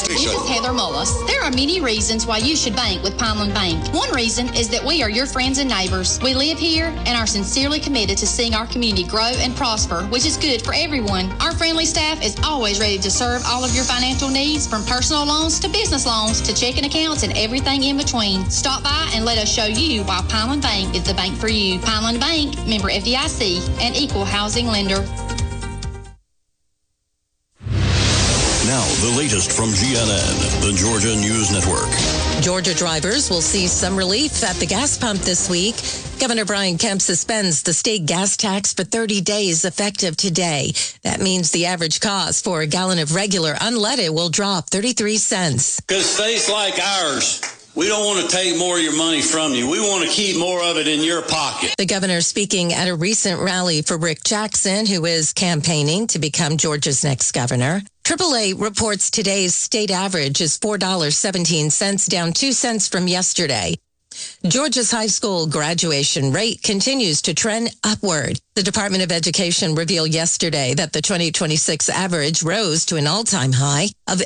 This is Heather Mullis. There are many reasons why you should bank with Pineland Bank. One reason is that we are your friends and neighbors. We live here and are sincerely committed to seeing our community grow and prosper, which is good for everyone. Our friendly staff is always ready to serve all of your financial needs, from personal loans to business loans to checking accounts and everything in between. Stop by and let us show you why Pineland Bank is the bank for you. Pineland Bank, member FDIC, and equal housing lender. Now, the latest from GNN, the Georgia News Network. Georgia drivers will see some relief at the gas pump this week. Governor Brian Kemp suspends the state gas tax for 30 days effective today. That means the average cost for a gallon of regular unleaded will drop 33 cents. Because states like ours, we don't want to take more of your money from you. We want to keep more of it in your pocket. The governor speaking at a recent rally for Rick Jackson, who is campaigning to become Georgia's next governor. AAA reports today's state average is $4.17, down 2 cents from yesterday. Georgia's high school graduation rate continues to trend upward. The Department of Education revealed yesterday that the 2026 average rose to an all-time high of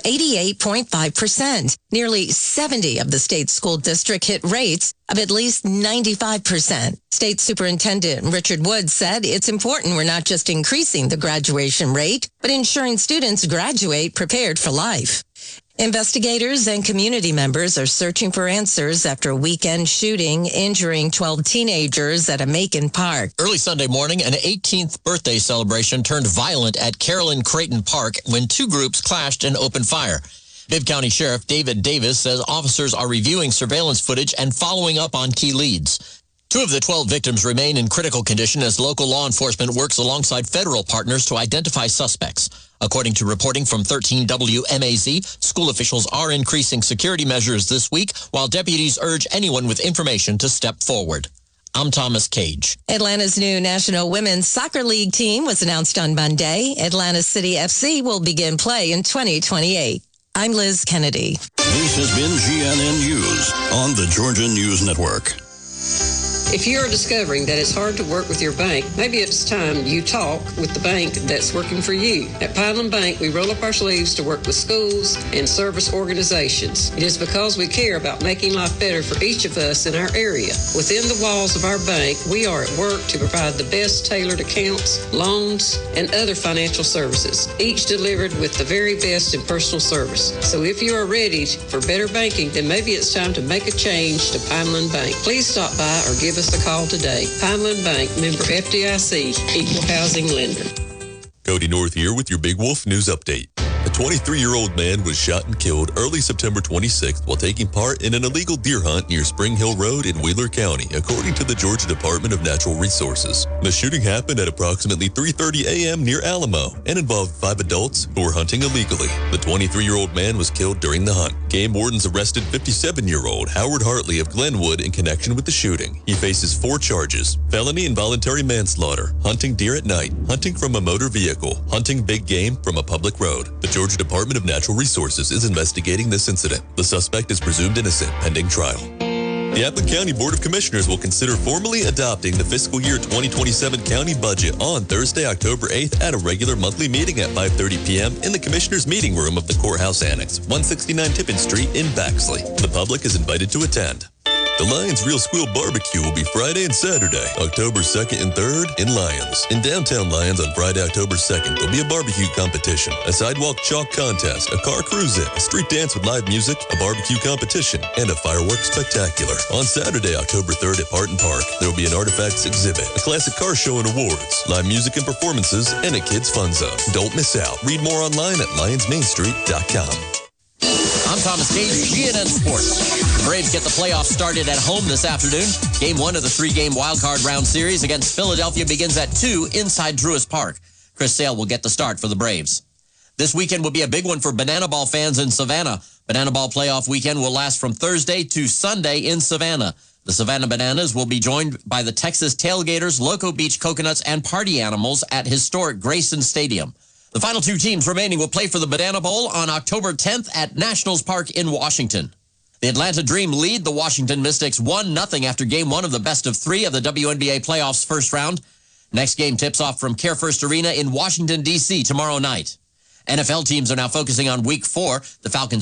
88.5%. Nearly 70 of the state school district hit rates of at least 95%. State Superintendent Richard Wood said it's important we're not just increasing the graduation rate, but ensuring students graduate prepared for life. Investigators and community members are searching for answers after a weekend shooting injuring 12 teenagers at a Macon park. Early Sunday morning, an 18th birthday celebration turned violent at Carolyn Creighton Park when two groups clashed and opened fire. Bibb County Sheriff David Davis says officers are reviewing surveillance footage and following up on key leads. 2 of the 12 victims remain in critical condition as local law enforcement works alongside federal partners to identify suspects. According to reporting from 13 WMAZ, school officials are increasing security measures this week, while deputies urge anyone with information to step forward. I'm Thomas Cage. Atlanta's new National Women's Soccer League team was announced on Monday. Atlanta City FC will begin play in 2028. I'm Liz Kennedy. This has been GNN News on the Georgia News Network. If you are discovering that it's hard to work with your bank, maybe it's time you talk with the bank that's working for you. At Pineland Bank, we roll up our sleeves to work with schools and service organizations. It is because we care about making life better for each of us in our area. Within the walls of our bank, we are at work to provide the best tailored accounts, loans, and other financial services, each delivered with the very best in personal service. So if you are ready for better banking, then maybe it's time to make a change to Pineland Bank. Please stop by or give us a call today. Pineland Bank, member FDIC, equal housing lender. Cody North here with your Big Wolf News Update. A 23-year-old man was shot and killed early September 26th while taking part in an illegal deer hunt near Spring Hill Road in Wheeler County, according to the Georgia Department of Natural Resources. The shooting happened at approximately 3:30 a.m. near Alamo and involved 5 adults who were hunting illegally. The 23-year-old man was killed during the hunt. Game wardens arrested 57-year-old Howard Hartley of Glenwood in connection with the shooting. He faces 4 charges: felony involuntary manslaughter, hunting deer at night, hunting from a motor vehicle, hunting big game from a public road. The Georgia Department of Natural Resources is investigating this incident. The suspect is presumed innocent pending trial. The Appleton County Board of Commissioners will consider formally adopting the fiscal year 2027 county budget on Thursday, October 8th at a regular monthly meeting at 5:30 p.m. in the Commissioners' Meeting Room of the Courthouse Annex, 169 Tippin Street in Baxley. The public is invited to attend. The Lyons Real Squeal Barbecue will be Friday and Saturday, October 2nd and 3rd in Lyons. In downtown Lyons on Friday, October 2nd, there'll be a barbecue competition, a sidewalk chalk contest, a car cruise-in, a street dance with live music, a barbecue competition, and a fireworks spectacular. On Saturday, October 3rd at Parton Park, there will be an artifacts exhibit, a classic car show and awards, live music and performances, and a kids' fun zone. Don't miss out. Read more online at LyonsMainStreet.com. I'm Thomas Cage, GNN Sports. The Braves get the playoffs started at home this afternoon. Game 1 of the 3-game wildcard round series against Philadelphia begins at 2 inside Truist Park. Chris Sale will get the start for the Braves. This weekend will be a big one for Banana Ball fans in Savannah. Banana Ball playoff weekend will last from Thursday to Sunday in Savannah. The Savannah Bananas will be joined by the Texas Tailgaters, Loco Beach Coconuts, and Party Animals at historic Grayson Stadium. The final 2 teams remaining will play for the Banana Bowl on October 10th at Nationals Park in Washington. The Atlanta Dream lead the Washington Mystics 1-0 after Game 1 of the best-of-3 of the WNBA playoffs first round. Next game tips off from Care First Arena in Washington, D.C. tomorrow night. NFL teams are now focusing on Week 4. The Falcons